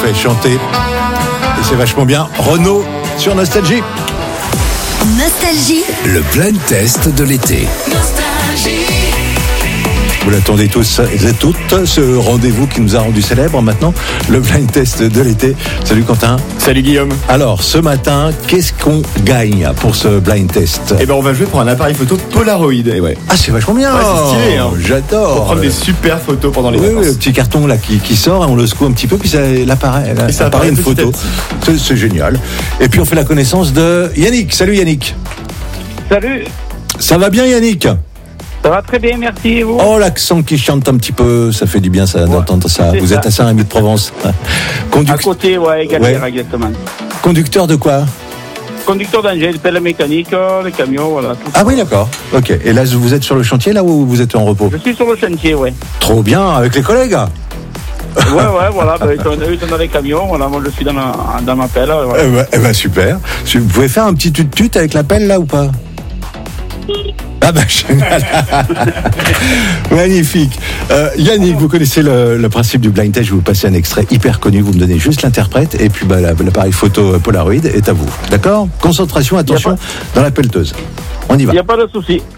fait chanter. Et c'est vachement bien. Renaud sur Nostalgie. Nostalgie. Le blind test de l'été. Vous l'attendez tous et toutes, ce rendez-vous qui nous a rendu célèbre maintenant, le blind test de l'été. Salut Quentin. Salut Guillaume. Alors, ce matin, qu'est-ce qu'on gagne pour ce blind test? Eh ben on va jouer pour un appareil photo Polaroid. Et ouais. Ah, c'est vachement bien. Ouais, c'est stylé, hein. J'adore. Pour prendre des super photos pendant les Oui, vacances. le petit carton là qui sort, on le secoue un petit peu, puis ça apparaît une petit photo. à petit. C'est génial. Et puis on fait la connaissance de Yannick. Salut Yannick. Salut, Ça va bien Yannick? ça va très bien, merci et vous? Oh, l'accent qui chante un petit peu, ça fait du bien ça, d'entendre ça. c'est Vous ça. êtes à Saint-Rémy-de-Provence. À côté, ouais, Galère, Ouais. exactement. Conducteur de quoi? Conducteur d'engin, de pelle mécanique, les camions, voilà. Tout Ah oui, d'accord. Ok. Et là, vous êtes sur le chantier là ou vous êtes en repos? Je suis sur le chantier, ouais. Trop bien, avec les collègues. Ouais, voilà, ils sont dans les camions, voilà, moi je suis dans ma pelle, voilà. Eh ben, super. Vous pouvez faire un petit tut-tut avec la pelle là ou pas? Ah ben génial. Magnifique. Yannick, vous connaissez le principe du blind test. Je vais vous passer un extrait hyper connu. Vous me donnez juste l'interprète et puis l'appareil photo Polaroid est à vous. D'accord? Concentration, attention, dans la pelleteuse. On y va. Il n'y a pas de souci.